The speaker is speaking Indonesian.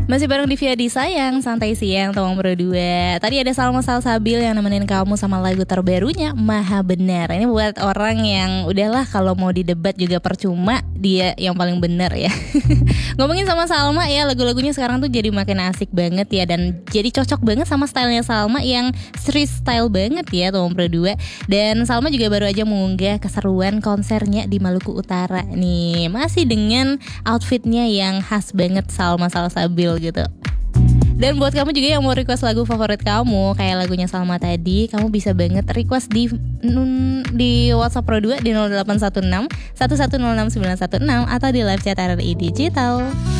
Masih bareng Divya di Sayang Santai Siang Tawang berdua. Tadi ada Salma Salsabil yang nemenin kamu sama lagu terbarunya Maha Benar. Ini buat orang yang udahlah kalau mau didebat juga percuma, dia yang paling benar ya. Ngomongin sama Salma ya, lagu-lagunya sekarang tuh jadi makin asik banget ya. Dan jadi cocok banget sama stylenya Salma yang street style banget ya Tawang berdua. Dan Salma juga baru aja mengunggah keseruan konsernya di Maluku Utara nih. Masih dengan outfitnya yang khas banget Salma Salsabil gitu. Dan buat kamu juga yang mau request lagu favorit kamu kayak lagunya Salma tadi, kamu bisa banget request di WhatsApp Pro 2 di 0816 1106 916 atau di live chat RRI Digital.